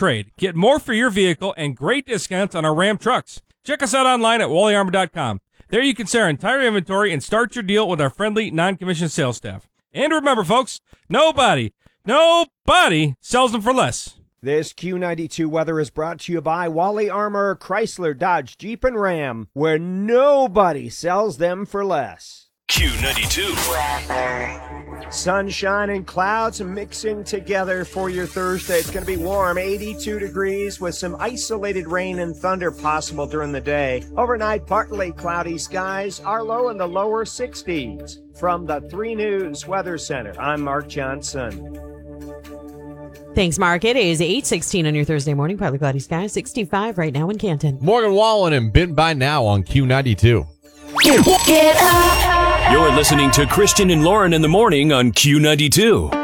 trade. Get more for your vehicle and great discounts on our Ram trucks. Check us out online at wallyarmor.com. There you can see our entire inventory and start your deal with our friendly, non-commissioned sales staff. And remember, folks, nobody sells them for less. This Q92 weather is brought to you by Wally Armor, Chrysler, Dodge, Jeep, and Ram, where nobody sells them for less. Q92. Sunshine and clouds mixing together for your Thursday. It's going to be warm, 82 degrees with some isolated rain and thunder possible during the day. Overnight, partly cloudy skies, our low in the lower 60s. From the 3 News Weather Center, I'm Mark Johnson. Thanks, Mark. It is 8:16 on your Thursday morning. Partly cloudy skies, 65 right now in Canton. Morgan Wallen and Ben by now on Q92. You're listening to Christian and Lauren in the morning on Q92.